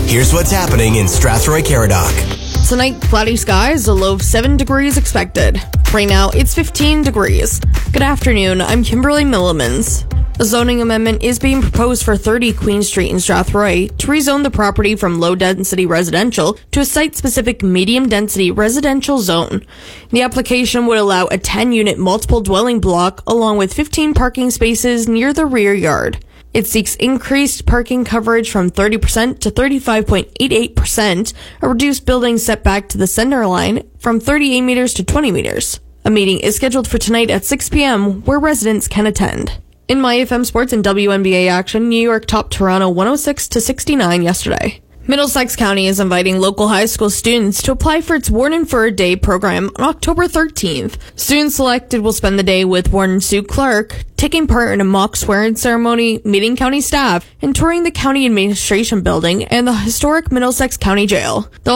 Here's what's happening in Strathroy-Caradoc. Tonight, cloudy skies, a low of 7 degrees expected. Right now, it's 15 degrees. Good afternoon, I'm Kimberly Millimans. A zoning amendment is being proposed for 30 Queen Street in Strathroy to rezone the property from low-density residential to a site-specific medium-density residential zone. The application would allow a 10-unit multiple dwelling block along with 15 parking spaces near the rear yard. It seeks increased parking coverage from 30% to 35.88%, a reduced building setback to the center line from 38 meters to 20 meters. A meeting is scheduled for tonight at 6 p.m. where residents can attend. In My FM Sports and WNBA action, New York topped Toronto 106-69 yesterday. Middlesex County is inviting local high school students to apply for its Warden for a Day program on October 13th. Students selected will spend the day with Warden Sue Clark, taking part in a mock swearing ceremony, meeting county staff, and touring the county administration building and the historic Middlesex County Jail. They'll